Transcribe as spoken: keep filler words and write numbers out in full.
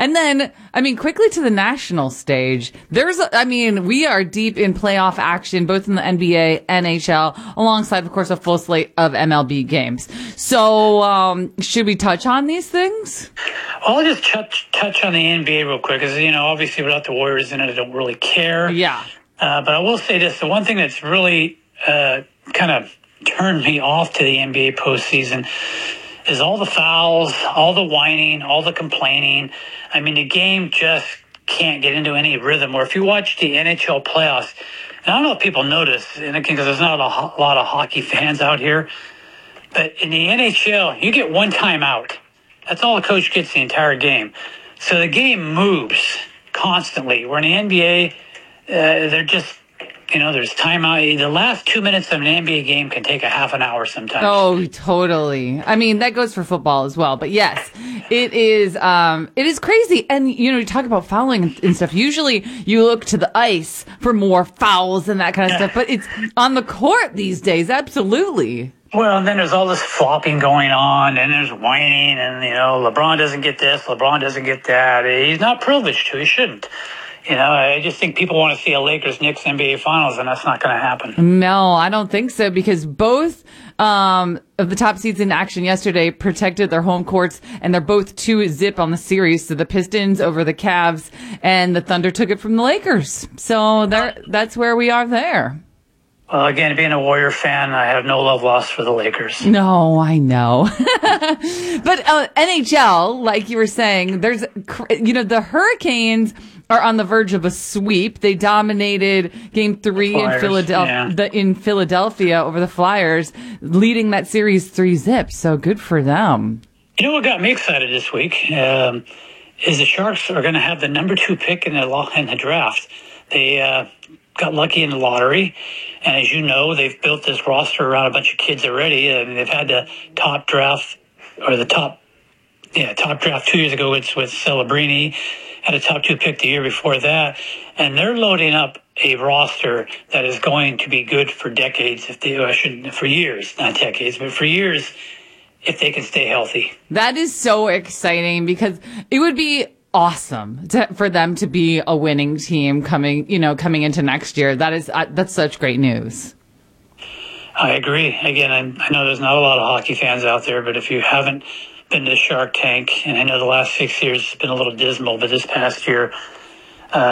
And then, I mean, quickly to the national stage. There's, a, I mean, we are deep in playoff action, both in the N B A, N H L, alongside, of course, a full slate of M L B games. So, um, should we touch on these things? I'll just touch, touch on the N B A real quick, because, you know, obviously without the Warriors in it, I don't really care. Yeah. Uh, but I will say this, the one thing that's really uh, kind of turned me off to the N B A postseason is all the fouls, all the whining, all the complaining. I mean, the game just can't get into any rhythm. Or if you watch the N H L playoffs, and I don't know if people notice, and again, because there's not a ho- lot of hockey fans out here, but in the N H L, you get one timeout. That's all a coach gets the entire game. So the game moves constantly. Where in the N B A, uh, they're just, you know, there's timeout. The last two minutes of an N B A game can take a half an hour sometimes. Oh, totally. I mean, that goes for football as well. But yes, it is, um, it is crazy. And, you know, you talk about fouling and stuff. Usually you look to the ice for more fouls and that kind of stuff. But it's on the court these days. Absolutely. Well, and then there's all this flopping going on, and there's whining, and, you know, LeBron doesn't get this, LeBron doesn't get that. He's not privileged to. He shouldn't. You know, I just think people want to see a Lakers-Knicks N B A Finals, and that's not going to happen. No, I don't think so, because both um, of the top seeds in action yesterday protected their home courts, and they're both two zip on the series. So the Pistons over the Cavs, and the Thunder took it from the Lakers. So there, that's where we are there. Well, again, being a Warrior fan, I have no love lost for the Lakers. No, I know. But uh, N H L, like you were saying, there's, you know, the Hurricanes are on the verge of a sweep. They dominated Game Three Flyers, in Philadelphia, yeah. the, in Philadelphia over the Flyers, leading that series three zip. So good for them. You know what got me excited this week um, is the Sharks are going to have the number two pick in the lo- in the draft. They uh, got lucky in the lottery. And as you know, they've built this roster around a bunch of kids already. I mean, they've had the top draft, or the top, yeah, top draft two years ago with, with Celebrini, had a top two pick the year before that. And they're loading up a roster that is going to be good for decades, if they, I shouldn't, for years, not decades, but for years, if they can stay healthy. That is so exciting, because it would be awesome to, for them to be a winning team coming, you know, coming into next year. That is, uh, that's such great news. I agree. Again, I, I know there's not a lot of hockey fans out there, but if you haven't been to Shark Tank, and I know the last six years has been a little dismal, but this past year